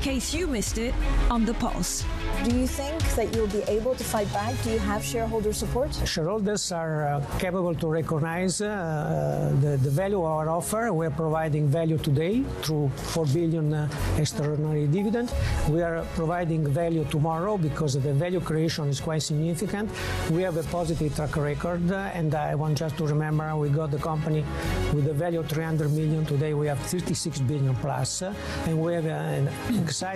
case you missed it on The Pulse. Do you think that you'll be able to fight back? Do you have shareholder support? Shareholders are capable to recognize the value of our offer. We're providing value today through 4 billion extraordinary dividend. We are providing value tomorrow because the value creation is quite significant. We have a positive track record, and I want just to remember we got the company with a value of 300 million. Today we have 36 billion plus, and we have an exciting